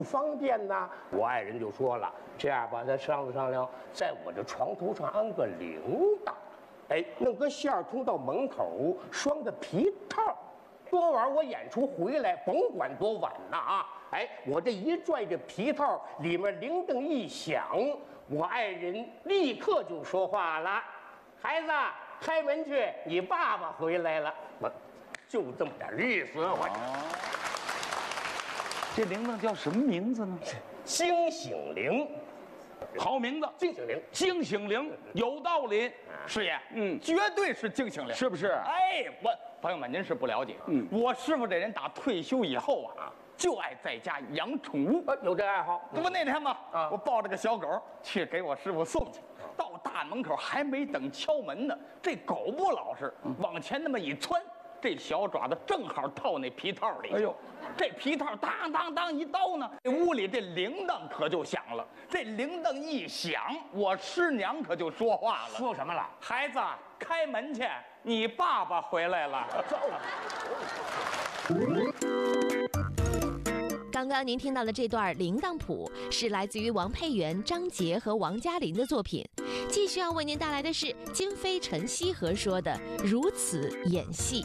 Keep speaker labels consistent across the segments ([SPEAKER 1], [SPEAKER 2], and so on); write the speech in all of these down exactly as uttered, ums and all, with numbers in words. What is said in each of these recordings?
[SPEAKER 1] 不方便呐。我爱人就说了，这样吧，咱商量商量，在我这床头上安个铃铛，哎，弄个线儿通到门口，拴个皮套。多晚我演出回来，甭管多晚呐啊！哎，我这一拽这皮套，里面铃铛一响，我爱人立刻就说话了：“孩子，开门去，你爸爸回来了。”我就这么点意思。我、
[SPEAKER 2] 哦、这铃铛叫什么名字呢？
[SPEAKER 1] 惊醒铃。
[SPEAKER 2] 好名字，
[SPEAKER 1] 惊醒铃，
[SPEAKER 2] 惊醒铃有道理，师爷，嗯，绝对是惊醒铃，是不是？哎，我朋友们，您是不了解，嗯，我师傅这人打退休以后啊，就爱在家养宠物，
[SPEAKER 1] 呃，有这爱好。
[SPEAKER 2] 这不那天嘛，啊，我抱着个小狗去给我师傅送去，到大门口还没等敲门呢，这狗不老实，往前那么一窜。这小爪子正好套那皮套里，哎呦，这皮套当当当一刀呢，这屋里这铃铛可就响了。这铃铛一响，我师娘可就说话了。
[SPEAKER 1] 说什么了？
[SPEAKER 2] 孩子，开门去，你爸爸回来了。
[SPEAKER 3] 刚刚您听到的这段铃铛谱是来自于王佩元、张杰和王嘉玲的作品。继续要为您带来的是金飞陈希和说的《如此演戏》。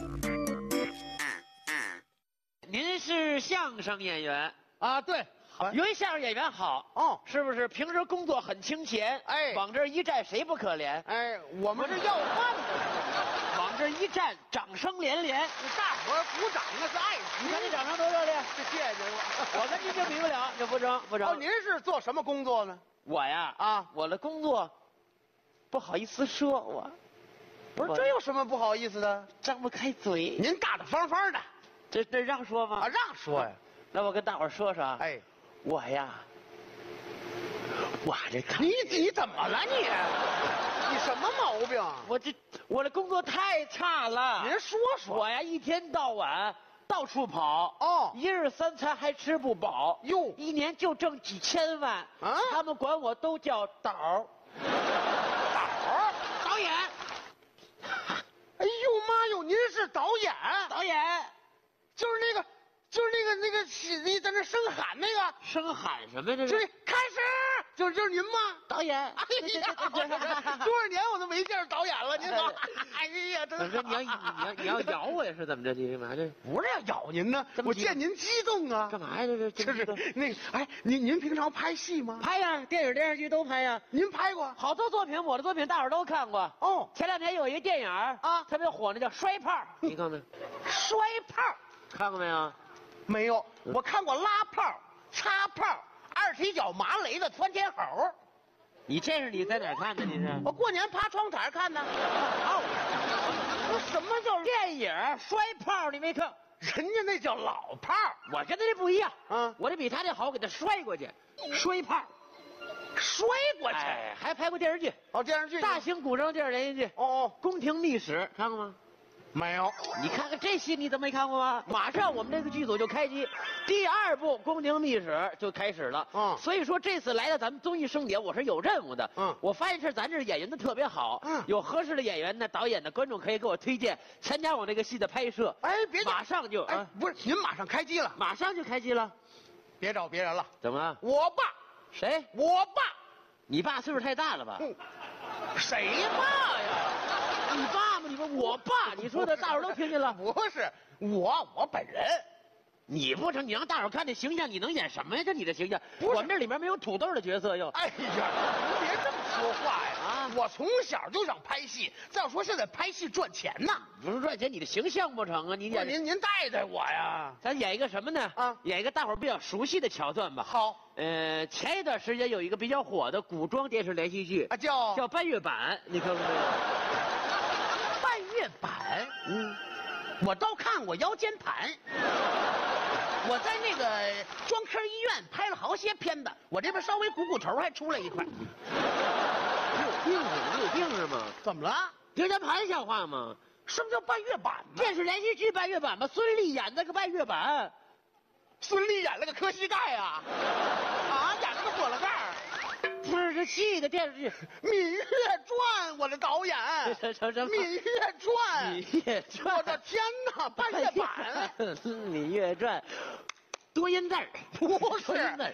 [SPEAKER 4] 您是相声演员
[SPEAKER 5] 啊？对，
[SPEAKER 4] 有一相声演员好哦，是不是？平时工作很清闲，哎，往这儿一站，谁不可怜？
[SPEAKER 5] 哎，我们是要饭的，
[SPEAKER 4] 往这儿一站，掌声连连，
[SPEAKER 5] 大伙儿鼓掌那是爱
[SPEAKER 4] 你看这掌声多热烈！
[SPEAKER 5] 谢谢您了，
[SPEAKER 4] 我跟您就比不了，这不成不成。
[SPEAKER 5] 哦，您是做什么工作呢？
[SPEAKER 4] 我呀啊，我的工作。不好意思说，我
[SPEAKER 5] 不是这有什么不好意思的？
[SPEAKER 4] 张不开嘴。
[SPEAKER 5] 您大大方方的，
[SPEAKER 4] 这这让说吗？
[SPEAKER 5] 啊，让说呀。
[SPEAKER 4] 那我跟大伙儿说说。
[SPEAKER 5] 哎，
[SPEAKER 4] 我呀，我这看
[SPEAKER 5] 你你怎么了你？你什么毛病？
[SPEAKER 4] 我这我的工作太差了。
[SPEAKER 5] 您说说。
[SPEAKER 4] 我呀，一天到晚到处跑，哦，一日三餐还吃不饱，哟，一年就挣几千万。啊，他们管我都叫倒儿。
[SPEAKER 5] 导导演，哎呦妈哟，您是导演？
[SPEAKER 4] 导演，
[SPEAKER 5] 就是那个，就是那个那个，你在那声喊那个，
[SPEAKER 4] 声喊什么呀？这
[SPEAKER 5] 是开始，就是就是您吗？
[SPEAKER 4] 导演，
[SPEAKER 5] 哎呀，多少年我都没见着导演了，您说？哎呀，真
[SPEAKER 4] 是你要你要你要咬我呀？是怎么着？你干嘛这？
[SPEAKER 5] 不是要咬您呢，我见您激动啊！
[SPEAKER 4] 干嘛呀？这
[SPEAKER 5] 这这是那个，哎，您您平常拍戏吗？
[SPEAKER 4] 拍呀，电影电视剧都拍呀。
[SPEAKER 5] 您拍过
[SPEAKER 4] 好多作品，我的作品大伙都看过。哦，前两天有一个电影啊，特别火，那叫《摔炮》，你看没？
[SPEAKER 5] 摔炮，
[SPEAKER 4] 看过没有？
[SPEAKER 5] 没有，我看过拉炮、擦炮、二踢脚麻雷的窜天猴。
[SPEAKER 4] 你这是你在哪儿看的？你是？
[SPEAKER 5] 我过年爬窗台看的。哦，我什么叫
[SPEAKER 4] 电影摔炮？你没看？
[SPEAKER 5] 人家那叫老炮，
[SPEAKER 4] 我跟他这不一样。嗯，我这比他这好，给他摔过去，摔炮，
[SPEAKER 5] 摔过去。
[SPEAKER 4] 哎，还拍过电视剧。
[SPEAKER 5] 哦，电视剧，
[SPEAKER 4] 大型古装电视连续剧。哦哦，《宫廷秘史》看过吗？
[SPEAKER 5] 没有。
[SPEAKER 4] 你看看这戏，你怎么没看过吗？马上我们这个剧组就开机，第二部《宫廷秘史》就开始了。嗯，所以说这次来到咱们综艺盛典，我是有任务的。嗯，我发现是咱这演员的特别好。嗯，有合适的演员呢，导演的观众可以给我推荐参加我这个戏的拍摄。
[SPEAKER 5] 哎，别
[SPEAKER 4] 马上就
[SPEAKER 5] 哎，不是您马上开机了？
[SPEAKER 4] 马上就开机了，
[SPEAKER 5] 别找别人了。
[SPEAKER 4] 怎么了？
[SPEAKER 5] 我爸。
[SPEAKER 4] 谁？
[SPEAKER 5] 我爸。
[SPEAKER 4] 你爸岁数太大了吧？
[SPEAKER 5] 嗯，谁爸呀？
[SPEAKER 4] 你爸吗？你说我爸，你说的大伙都听见了。
[SPEAKER 5] 不是我，我本人。
[SPEAKER 4] 你不成，你让大伙看这形象，你能演什么呀？这你的形象，我们这里面没有土豆的角色又。
[SPEAKER 5] 哎呀，您别这么说话呀！啊，我从小就想拍戏，再说现在拍戏赚钱呐。
[SPEAKER 4] 不是赚钱，你的形象不成啊！你演
[SPEAKER 5] 您您带带我呀。
[SPEAKER 4] 咱演一个什么呢？啊，演一个大伙比较熟悉的桥段吧。
[SPEAKER 5] 好。
[SPEAKER 4] 呃，前一段时间有一个比较火的古装电视连续剧
[SPEAKER 5] 啊，叫
[SPEAKER 4] 叫《半月板》，你看过没有？
[SPEAKER 5] 半月板，嗯，我倒看过腰间盘。我在那个专科医院拍了好些片子，我这边稍微股骨头还出来一块。
[SPEAKER 4] 你有病啊！你有病是吗？
[SPEAKER 5] 怎么了？
[SPEAKER 4] 腰间盘像话吗？
[SPEAKER 5] 什么叫半月板？
[SPEAKER 4] 电视连续剧《半月板》吗？孙俪演的个半月板。
[SPEAKER 5] 孙俪演了个磕膝盖呀，啊，演了个左了盖儿，
[SPEAKER 4] 不是这戏的电视剧《
[SPEAKER 5] 芈月传》，我的导演，
[SPEAKER 4] 什么什么《
[SPEAKER 5] 芈月传》？
[SPEAKER 4] 芈月传，
[SPEAKER 5] 我的天哪，半月板，《
[SPEAKER 4] 芈月传》，多音字儿，
[SPEAKER 5] 不是，